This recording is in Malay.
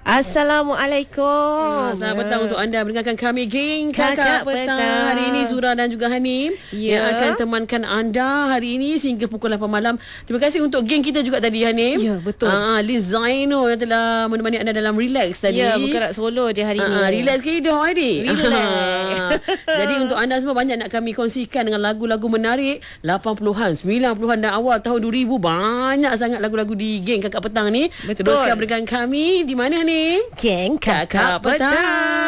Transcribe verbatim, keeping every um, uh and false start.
Assalamualaikum. Ah, selamat petang untuk anda mendengarkan kami geng Kakak, Kakak Petang. Petang. Hari ini Zura dan juga Hanim yeah. yang akan temankan anda hari ini sehingga pukul lapan malam. Terima kasih untuk geng kita juga tadi Hanim. Ya, betul. Ah, Lin Zaino yang telah menemani anda dalam relax tadi. Ya, bergerak solo dia hari ini. Ah, relax ke hidup hari. Relax. Jadi untuk anda semua banyak nak kami kongsikan dengan lagu-lagu menarik lapan puluhan, sembilan puluhan dan awal tahun dua ribu. Banyak sangat lagu-lagu di geng Kakak Petang ni. Betul. Teruskan berikan kami di mana ni? Geng Kakak, Kakak Petang. Petang.